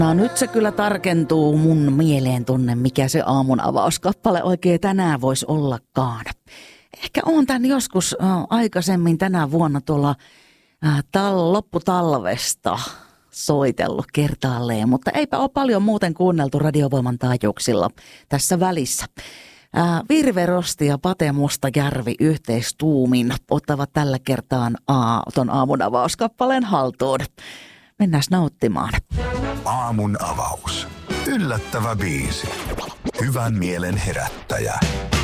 No nyt se kyllä tarkentuu mun mieleen tonne, mikä se aamun avauskappale oikein tänään voisi ollakaan. Ehkä on tän joskus aikaisemmin tänä vuonna tuolla lopputalvesta soitellut kertaalleen, mutta eipä ole paljon muuten kuunneltu Radiovoiman taajuuksilla tässä välissä. Virve-Rosti ja Pate Mustajärvi yhteistuumin ottavat tällä kertaa ton aamun avauskappaleen haltuun. Mennään nauttimaan. Aamun avaus. Yllättävä biisi. Hyvän mielen herättäjä.